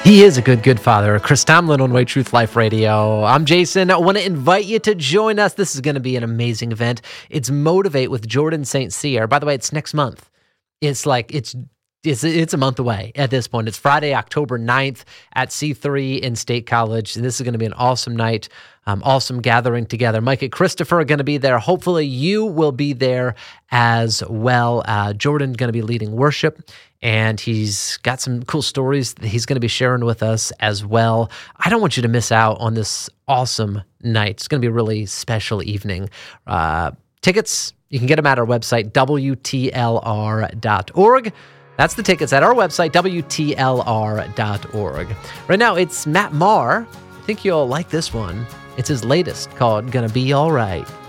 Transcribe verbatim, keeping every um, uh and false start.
He is a good, good father. Chris Tomlin on Way Truth Life Radio. I'm Jason. I want to invite you to join us. This is going to be an amazing event. It's Motivate with Jordan Saint Cyr. By the way, it's next month. It's like, it's It's, it's a month away at this point. It's Friday, October ninth at C three in State College. And this is going to be an awesome night, um, awesome gathering together. Mike and Christopher are going to be there. Hopefully you will be there as well. Uh, Jordan's going to be leading worship, and he's got some cool stories that he's going to be sharing with us as well. I don't want you to miss out on this awesome night. It's going to be a really special evening. Uh, tickets, you can get them at our website, W T L R dot org. That's the tickets at our website, W T L R dot org. Right now, it's Matt Maher. I think you'll like this one. It's his latest, called Gonna Be All Right.